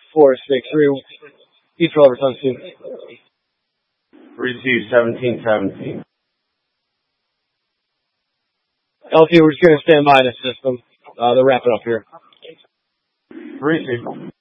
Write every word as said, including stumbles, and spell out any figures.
four six three. Each roll returns to. Receive seventeen seventeen. L T, we're just going to stand by the system. Uh, they're wrapping up here. Receive.